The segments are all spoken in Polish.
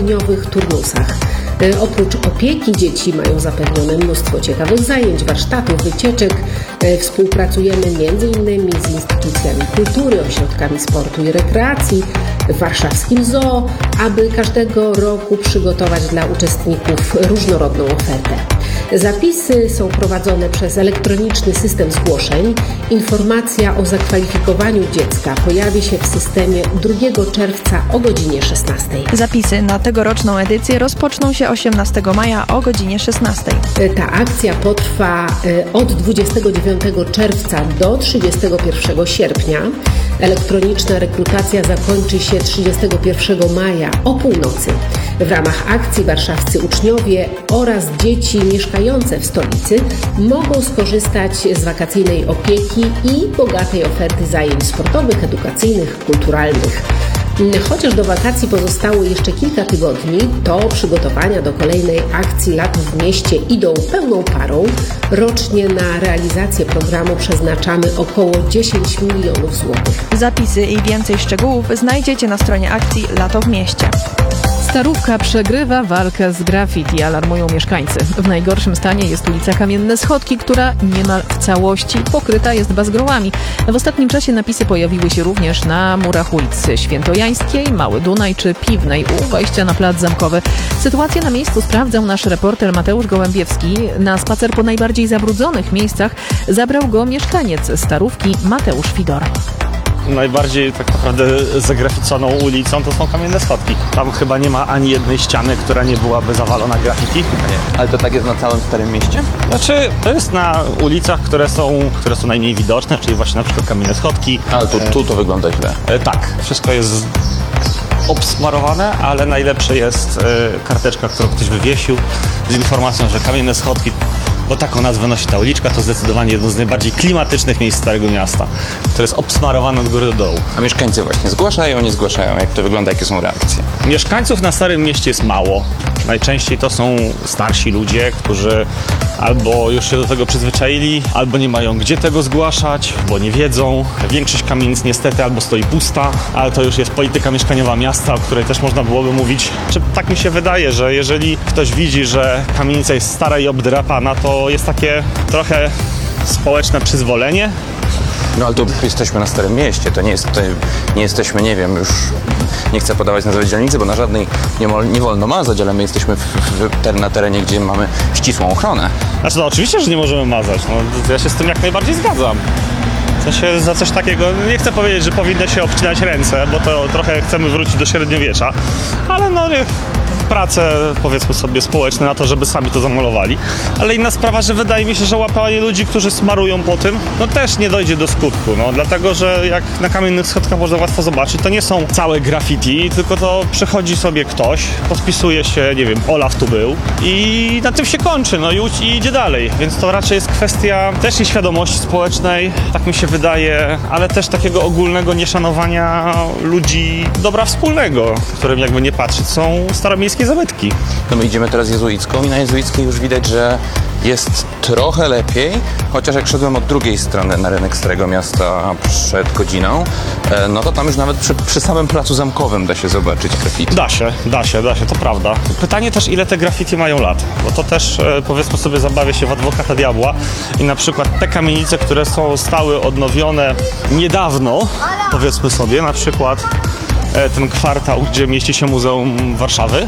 dwudniowych turnusach. Oprócz opieki dzieci mają zapewnione mnóstwo ciekawych zajęć, warsztatów, wycieczek. Współpracujemy m.in. z instytucjami kultury, ośrodkami sportu i rekreacji, warszawskim zoo, aby każdego roku przygotować dla uczestników różnorodną ofertę. Zapisy są prowadzone przez elektroniczny system zgłoszeń. Informacja o zakwalifikowaniu dziecka pojawi się w systemie 2 czerwca o godzinie 16. Zapisy na tegoroczną edycję rozpoczną się 18 maja o godzinie 16. Ta akcja potrwa od 29 czerwca do 31 sierpnia. Elektroniczna rekrutacja zakończy się 31 maja o północy. W ramach akcji warszawscy uczniowie oraz dzieci mieszkające w stolicy mogą skorzystać z wakacyjnej opieki i bogatej oferty zajęć sportowych, edukacyjnych, kulturalnych. Chociaż do wakacji pozostało jeszcze kilka tygodni, to przygotowania do kolejnej akcji Lato w mieście idą pełną parą. Rocznie na realizację programu przeznaczamy około 10 milionów złotych. Zapisy i więcej szczegółów znajdziecie na stronie akcji Lato w mieście. Starówka przegrywa walkę z graffiti, alarmują mieszkańcy. W najgorszym stanie jest ulica Kamienne Schodki, która niemal w całości pokryta jest bazgrołami. W ostatnim czasie napisy pojawiły się również na murach ulicy Świętojańskiej, Mały Dunaj czy Piwnej u wejścia na Plac Zamkowy. Sytuację na miejscu sprawdzał nasz reporter Mateusz Gołębiewski. Na spacer po najbardziej zabrudzonych miejscach zabrał go mieszkaniec Starówki Mateusz Fidor. Najbardziej tak naprawdę zagraficoną ulicą to są Kamienne Schodki. Tam chyba nie ma ani jednej ściany, która nie byłaby zawalona graffiti. Ale to tak jest na całym Starym Mieście? Znaczy, to jest na ulicach, które są najmniej widoczne, czyli właśnie na przykład Kamienne Schodki. Ale tu to wygląda źle. Tak, wszystko jest obsmarowane, ale najlepsze jest karteczka, którą ktoś wywiesił z informacją, że Kamienne Schodki, bo taką nazwę nosi ta uliczka, to zdecydowanie jedno z najbardziej klimatycznych miejsc Starego Miasta, które jest obsmarowane od góry do dołu. A mieszkańcy właśnie zgłaszają, nie zgłaszają? Jak to wygląda, jakie są reakcje? Mieszkańców na Starym Mieście jest mało. Najczęściej to są starsi ludzie, którzy albo już się do tego przyzwyczaili, albo nie mają gdzie tego zgłaszać, bo nie wiedzą. Większość kamienic niestety albo stoi pusta, ale to już jest polityka mieszkaniowa miasta, o której też można byłoby mówić. Tak mi się wydaje, że jeżeli ktoś widzi, że kamienica jest stara i obdrapana, to jest takie trochę społeczne przyzwolenie. No ale tu jesteśmy na Starym Mieście, to nie jesteśmy, nie wiem, już nie chcę podawać nazwy dzielnicy, bo na żadnej nie wolno mazać, ale my jesteśmy na terenie, gdzie mamy ścisłą ochronę. Znaczy no oczywiście, że nie możemy mazać, no, ja się z tym jak najbardziej zgadzam. W sensie za coś takiego, nie chcę powiedzieć, że powinno się obcinać ręce, bo to trochę chcemy wrócić do średniowiecza, ale no prace, powiedzmy sobie, społeczne na to, żeby sami to zamalowali. Ale inna sprawa, że wydaje mi się, że łapanie ludzi, którzy smarują po tym, no też nie dojdzie do skutku, no dlatego, że jak na Kamiennych Schodkach można łatwo zobaczyć, to nie są całe graffiti, tylko to przychodzi sobie ktoś, podpisuje się, nie wiem, Olaf tu był i na tym się kończy, no i idzie dalej, więc to raczej jest kwestia też nieświadomości społecznej, tak mi się wydaje, ale też takiego ogólnego nieszanowania ludzi dobra wspólnego, którym jakby nie patrzeć, są staromiejskie zabytki. No my idziemy teraz Jezuicką i na Jezuickiej już widać, że jest trochę lepiej, chociaż jak szedłem od drugiej strony na rynek Starego Miasta przed godziną, no to tam już nawet przy samym Placu Zamkowym da się zobaczyć graffiti. Da się, to prawda. Pytanie też, ile te graffiti mają lat, bo to też, powiedzmy sobie, zabawię się w adwokata diabła i na przykład te kamienice, które zostały odnowione niedawno, powiedzmy sobie, na przykład ten kwartał, gdzie mieści się Muzeum Warszawy,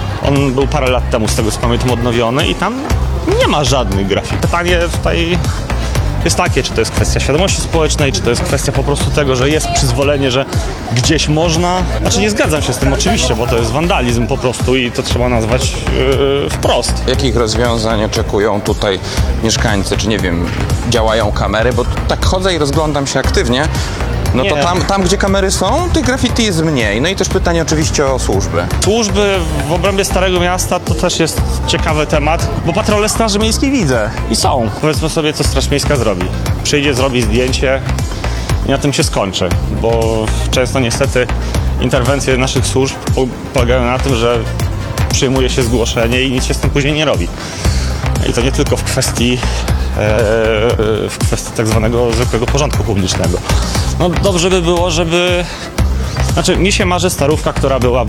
on był parę lat temu, z tego co pamiętam, odnowiony i tam nie ma żadnych graffiti. Pytanie tutaj jest takie, czy to jest kwestia świadomości społecznej, czy to jest kwestia po prostu tego, że jest przyzwolenie, że gdzieś można. Znaczy nie zgadzam się z tym oczywiście, bo to jest wandalizm po prostu i to trzeba nazwać wprost. Jakich rozwiązań oczekują tutaj mieszkańcy? Czy nie wiem, działają kamery? Bo tak chodzę i rozglądam się aktywnie. No to tam, gdzie kamery są, tych graffiti jest mniej. No i też pytanie oczywiście o służby. Służby w obrębie Starego Miasta to też jest ciekawy temat, bo patrole Straży Miejskiej widzę i są. Powiedzmy sobie, co Straż Miejska zrobi. Przyjdzie, zrobi zdjęcie i na tym się skończy, bo często niestety interwencje naszych służb polegają na tym, że przyjmuje się zgłoszenie i nic się z tym później nie robi. I to nie tylko w kwestii tak zwanego zwykłego porządku publicznego. No dobrze by było, żeby... Znaczy, mi się marzy Starówka, która byłaby